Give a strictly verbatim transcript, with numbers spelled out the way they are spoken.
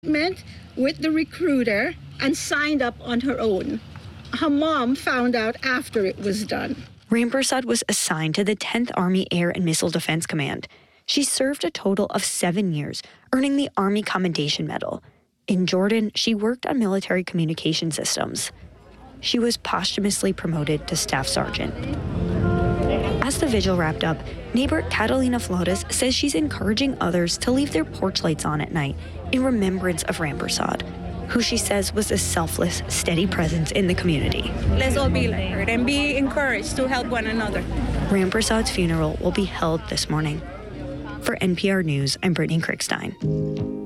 Met with the recruiter and signed up on her own. Her mom found out after it was done. Rampersad was assigned to the tenth Army Air and Missile Defense Command. She served a total of seven years, earning the Army Commendation Medal. In Jordan, she worked on military communication systems. She was posthumously promoted to Staff Sergeant. As the vigil wrapped up, neighbor Catalina Flores says she's encouraging others to leave their porch lights on at night in remembrance of Rampersad, who she says was a selfless, steady presence in the community. Let's all be like her and be encouraged to help one another. Rampersad's funeral will be held this morning. For N P R News, I'm Brittany Krickstein.